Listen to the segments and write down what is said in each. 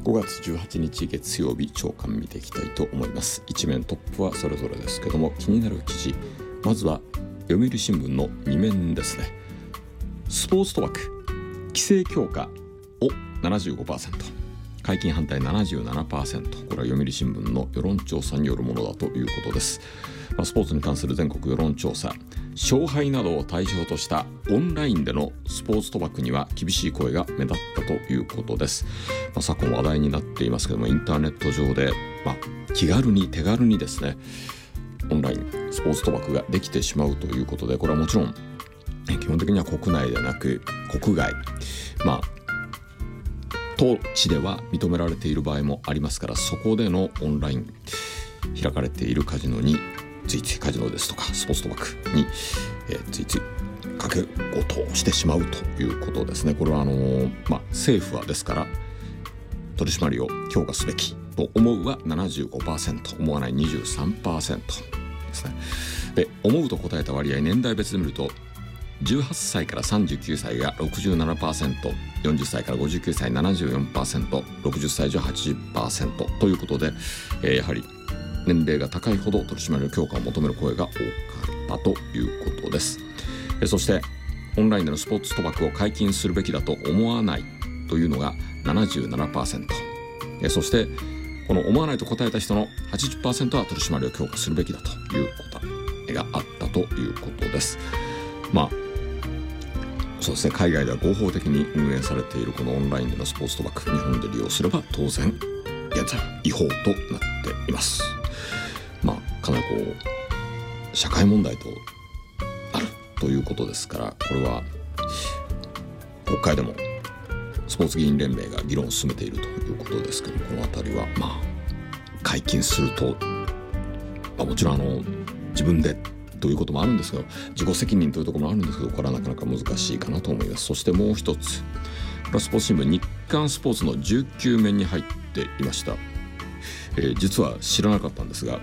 5月18日月曜日、朝刊見ていきたいと思います。一面トップはそれぞれですけども、気になる記事、まずは読売新聞の2面ですね。スポーツ賭博規制強化を 75%、 解禁反対 77%、 これは読売新聞の世論調査によるものだということです。スポーツに関する全国世論調査、勝敗などを対象としたオンラインでのスポーツ賭博には厳しい声が目立ったということです。昨今話題になっていますけども、インターネット上で、気軽に手軽にですね、オンラインスポーツ賭博ができてしまうということで、これはもちろん基本的には国内ではなく国外、当地では認められている場合もありますから、そこでのオンライン開かれているカジノについつい、カジノですとかスポーツ賭博に、ついついかけ事をしてしまうということですね。これは政府はですから取り締まりを強化すべきと思うは 75%、 思わない 23% ですね。で、思うと答えた割合、年代別で見ると18歳から39歳が 67%、 40歳から59歳 74%、 60歳以上 80% ということで、やはり年齢が高いほど取り締まりの強化を求める声が多かったということです。そしてオンラインでのスポーツ賭博を解禁するべきだと思わないというのが 77%、 そしてこの思わないと答えた人の 80% は取り締まりを強化するべきだという答えがあったということです。そうですね、海外では合法的に運営されているこのオンラインでのスポーツ賭博、日本で利用すれば当然現在違法となっています。かなり社会問題とあるということですから、これは国会でもスポーツ議員連盟が議論を進めているということですけど、このあたりは解禁すると、もちろん自分でということもあるんですけど、自己責任というところもあるんですけど、これはなかなか難しいかなと思います。そしてもう一つ、これはスポーツ新聞日刊スポーツの19面に入っていました。実は知らなかったんですが、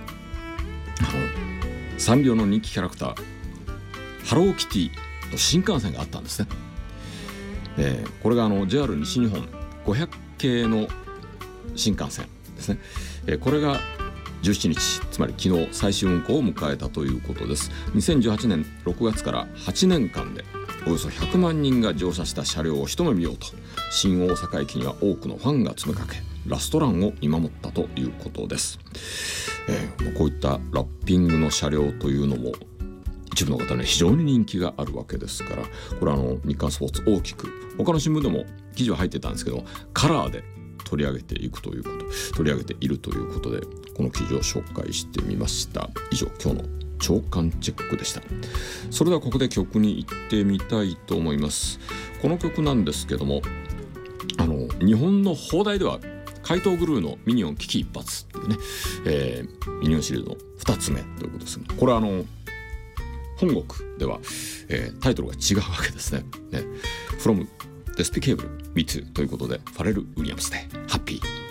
サンリオの人気キャラクターハローキティの新幹線があったんですね。これがJR 西日本500系の新幹線ですね。これが17日、つまり昨日最終運行を迎えたということです。2018年6月から8年間でおよそ100万人が乗車した車両を一目見ようと、新大阪駅には多くのファンが詰めかけ、ラストランを見守ったということです。こういったラッピングの車両というのも一部の方に非常に人気があるわけですから、これは日刊スポーツ大きく他の新聞でも記事は入ってたんですけど、カラーで取り上げているということで、この記事を紹介してみました。以上、今日の朝刊チェックでした。それではここで曲に行ってみたいと思います。この曲なんですけども、日本の邦題では怪盗グルーのミニオン危機一髪っていうね、ミニオンシリーズの2つ目ということです。これは本国では、タイトルが違うわけですね。From Despicable Me Too ということで、ファレル・ウィリアムスでハッピー。